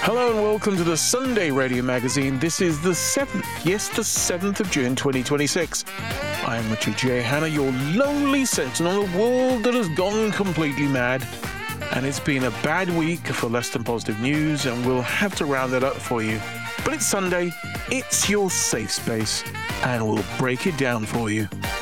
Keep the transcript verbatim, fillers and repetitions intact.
Hello and welcome to the Sunday Radio Magazine. This is the seventh, yes, the seventh of June twenty twenty-six. I am Richard J. Hanna, your lonely sentinel of a world that has gone completely mad. And it's been a bad week for less than positive news, and we'll have to round it up for you. But it's Sunday, it's your safe space, and we'll break it down for you.